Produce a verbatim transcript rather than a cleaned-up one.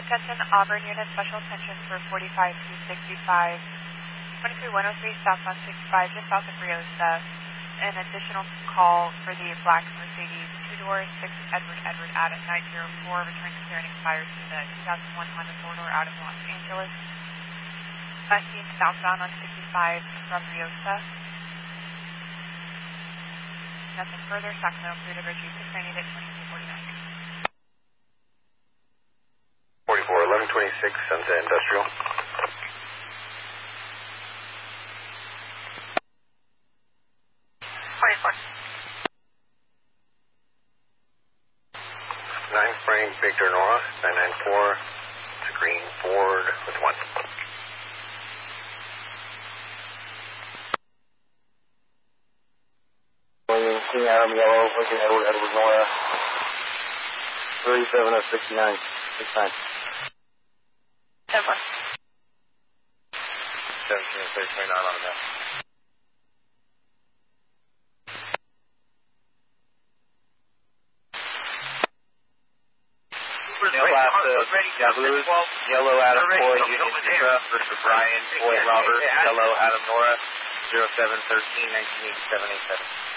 Attention Auburn Unit, special attention for forty-five two sixty-five, twenty-three one oh three southbound sixty-five, just south of Riosa. An additional call for the black Mercedes, two-door, six Edward Edward Adam nine zero four, return to clear and expires to the two thousand one Honda four-door out of Los Angeles. Last seen southbound on sixty-five from Riosa. Nothing further, Sacramento Clear to Reggie six ninety-eight twenty-two forty-nine. forty-four eleven twenty-six, Sunset Industrial. twenty-four. nine Frank Victor Nora, nine nine four, it's a green Ford with one. King Adam Yellow, Lincoln Edward Edward Nora, thirty-seven oh sixty-nine, six nine. ten one. seventeen oh six twenty-nine on the map. Class uh, Blues, Yellow Adam Boy, Union Citra versus Brian, Boy Robert, Yellow Adam Nora, zero seven thirteen nineteen eighty-seven eighty-seven.